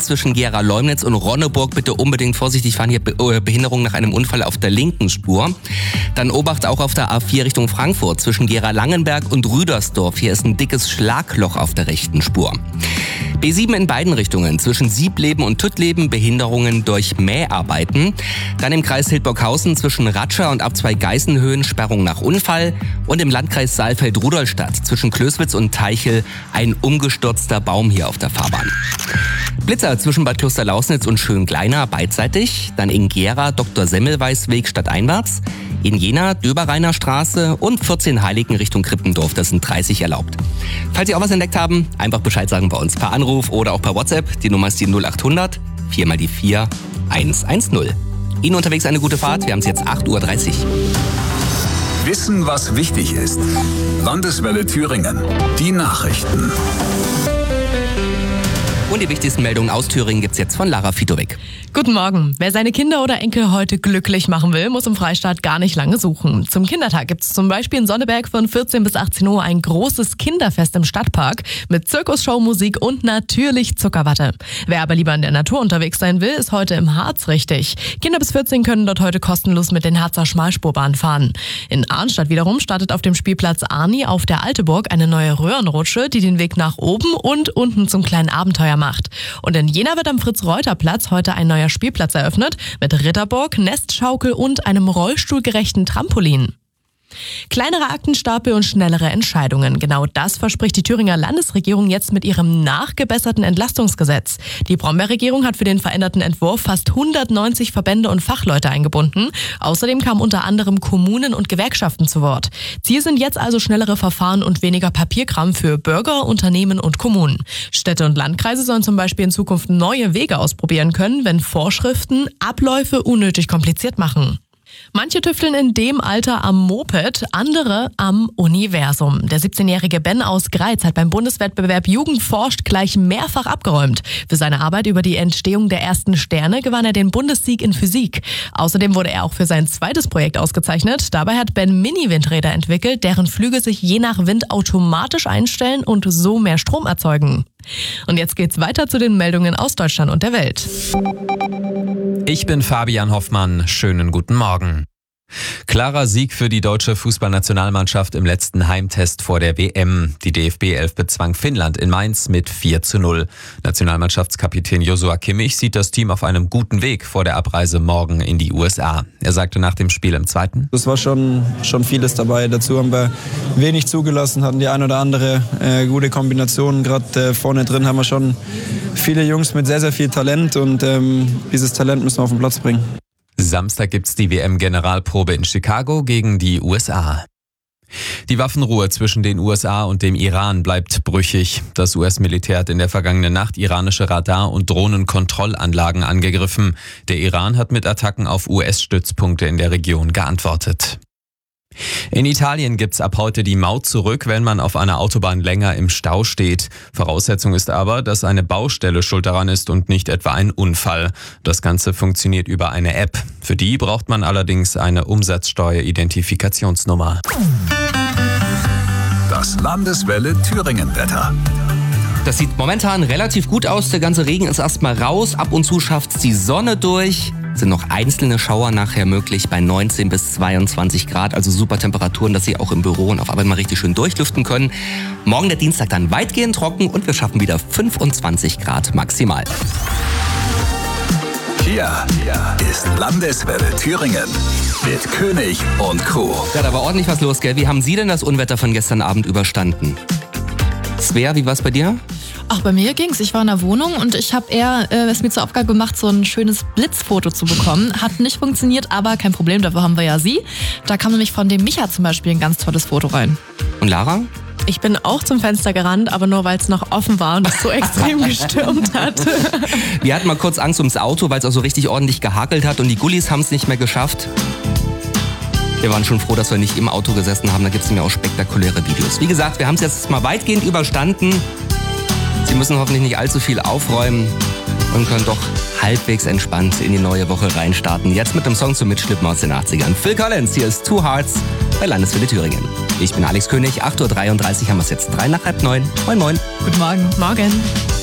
zwischen Gera-Leumnitz und Ronneburg. Bitte unbedingt vorsichtig fahren, hier Behinderung nach einem Unfall auf der linken Spur. Dann Obacht auch auf der A4 Richtung Frankfurt zwischen Gera-Langenberg und Rüdersdorf. Hier ist ein dickes Schlagloch auf der rechten Spur. B7 in beiden Richtungen, zwischen Siebleben und Tüttleben, Behinderungen durch Mäharbeiten. Dann im Kreis Hildburghausen zwischen Ratscher und Abzweig Geißenhöhen, Sperrung nach Unfall. Und im Landkreis Saalfeld-Rudolstadt zwischen Klößwitz und Teichel ein umgestürzter Baum hier auf der Fahrbahn. Blitzer zwischen Bad Klosterlausnitz und Schöngleiner beidseitig. Dann in Gera Dr. Semmelweis-Weg stadteinwärts. In Jena Döbereiner Straße und 14 Heiligen Richtung Krippendorf, das sind 30 erlaubt. Falls Sie auch was entdeckt haben, einfach Bescheid sagen bei uns per Anruf oder auch per WhatsApp. Die Nummer ist die 0800 4 mal die 4 110. Ihnen unterwegs eine gute Fahrt, wir haben es jetzt 8:30 Uhr. Wissen, was wichtig ist. Landeswelle Thüringen. Die Nachrichten. Und die wichtigsten Meldungen aus Thüringen gibt's jetzt von Lara Fitowek. Guten Morgen. Wer seine Kinder oder Enkel heute glücklich machen will, muss im Freistaat gar nicht lange suchen. Zum Kindertag gibt's zum Beispiel in Sonneberg von 14 bis 18 Uhr ein großes Kinderfest im Stadtpark mit Zirkusshow, Musik und natürlich Zuckerwatte. Wer aber lieber in der Natur unterwegs sein will, ist heute im Harz richtig. Kinder bis 14 können dort heute kostenlos mit den Harzer Schmalspurbahn fahren. In Arnstadt wiederum startet auf dem Spielplatz Arni auf der Alteburg eine neue Röhrenrutsche, die den Weg nach oben und unten zum kleinen Abenteuer macht. Und in Jena wird am Fritz-Reuter-Platz heute ein neuer Spielplatz eröffnet mit Ritterburg, Nestschaukel und einem rollstuhlgerechten Trampolin. Kleinere Aktenstapel und schnellere Entscheidungen. Genau das verspricht die Thüringer Landesregierung jetzt mit ihrem nachgebesserten Entlastungsgesetz. Die Brombeer-Regierung hat für den veränderten Entwurf fast 190 Verbände und Fachleute eingebunden. Außerdem kamen unter anderem Kommunen und Gewerkschaften zu Wort. Ziel sind jetzt also schnellere Verfahren und weniger Papierkram für Bürger, Unternehmen und Kommunen. Städte und Landkreise sollen zum Beispiel in Zukunft neue Wege ausprobieren können, wenn Vorschriften Abläufe unnötig kompliziert machen. Manche tüfteln in dem Alter am Moped, andere am Universum. Der 17-jährige Ben aus Greiz hat beim Bundeswettbewerb Jugend forscht gleich mehrfach abgeräumt. Für seine Arbeit über die Entstehung der ersten Sterne gewann er den Bundessieg in Physik. Außerdem wurde er auch für sein zweites Projekt ausgezeichnet. Dabei hat Ben Mini-Windräder entwickelt, deren Flügel sich je nach Wind automatisch einstellen und so mehr Strom erzeugen. Und jetzt geht's weiter zu den Meldungen aus Deutschland und der Welt. Ich bin Fabian Hoffmann. Schönen guten Morgen. Klarer Sieg für die deutsche Fußballnationalmannschaft im letzten Heimtest vor der WM. Die DFB 11 bezwang Finnland in Mainz mit 4:0. Nationalmannschaftskapitän Joshua Kimmich sieht das Team auf einem guten Weg vor der Abreise morgen in die USA. Er sagte nach dem Spiel im zweiten: Es war schon vieles dabei. Dazu haben wir wenig zugelassen, hatten die ein oder andere gute Kombinationen. Gerade vorne drin haben wir schon viele Jungs mit sehr, sehr viel Talent und dieses Talent müssen wir auf den Platz bringen. Samstag gibt's die WM-Generalprobe in Chicago gegen die USA. Die Waffenruhe zwischen den USA und dem Iran bleibt brüchig. Das US-Militär hat in der vergangenen Nacht iranische Radar- und Drohnenkontrollanlagen angegriffen. Der Iran hat mit Attacken auf US-Stützpunkte in der Region geantwortet. In Italien gibt's ab heute die Maut zurück, wenn man auf einer Autobahn länger im Stau steht. Voraussetzung ist aber, dass eine Baustelle schuld daran ist und nicht etwa ein Unfall. Das Ganze funktioniert über eine App. Für die braucht man allerdings eine Umsatzsteuer-Identifikationsnummer. Das Landeswelle Thüringen-Wetter. Das sieht momentan relativ gut aus. Der ganze Regen ist erstmal raus. Ab und zu schafft's die Sonne durch. Sind noch einzelne Schauer nachher möglich bei 19 bis 22 Grad. Also super Temperaturen, dass Sie auch im Büro und auf Arbeit mal richtig schön durchlüften können. Morgen der Dienstag dann weitgehend trocken und wir schaffen wieder 25 Grad maximal. Hier ist Landeswelle Thüringen mit König und Co. Ja, da war ordentlich was los, gell? Wie haben Sie denn das Unwetter von gestern Abend überstanden? Svea, wie war's bei dir? Ach, bei mir ging's. Ich war in der Wohnung und ich habe es mir zur Aufgabe gemacht, so ein schönes Blitzfoto zu bekommen. Hat nicht funktioniert, aber kein Problem, dafür haben wir ja Sie. Da kam nämlich von dem Micha zum Beispiel ein ganz tolles Foto rein. Und Lara? Ich bin auch zum Fenster gerannt, aber nur weil es noch offen war und es so extrem gestürmt hat. Wir hatten mal kurz Angst ums Auto, weil es auch so richtig ordentlich gehakelt hat und die Gullis haben es nicht mehr geschafft. Wir waren schon froh, dass wir nicht im Auto gesessen haben. Da gibt es nämlich auch spektakuläre Videos. Wie gesagt, wir haben es jetzt mal weitgehend überstanden. Sie müssen hoffentlich nicht allzu viel aufräumen und können doch halbwegs entspannt in die neue Woche reinstarten. Jetzt mit einem Song zum Mitschnippen aus den 80ern. Phil Collins, hier ist Two Hearts bei Landeswelle Thüringen. Ich bin Alex König, 8:33 Uhr haben wir es jetzt 8:03. Moin moin. Guten Morgen. Morgen.